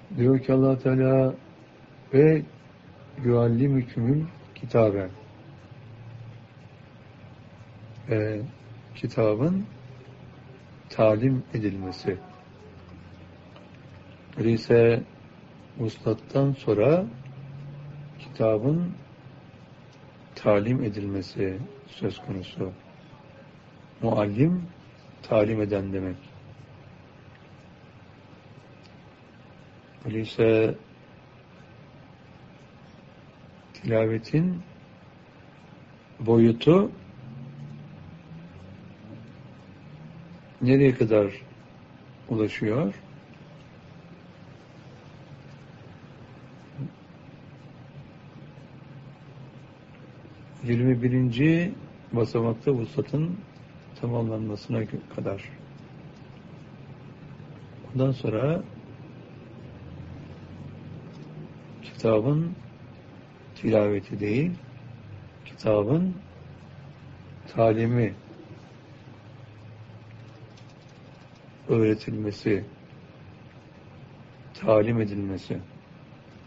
Diyor ki Allah Teala ve yuallimükümül kitabe, kitabın talim edilmesi. Öyleyse vuslattan sonra kitabın talim edilmesi söz konusu. Muallim, talim eden demek. Öyleyse tilavetin boyutu nereye kadar ulaşıyor? ...21. basamakta vuslatın tamamlanmasına kadar. Ondan sonra kitabın tilaveti değil, kitabın talimi, öğretilmesi, talim edilmesi.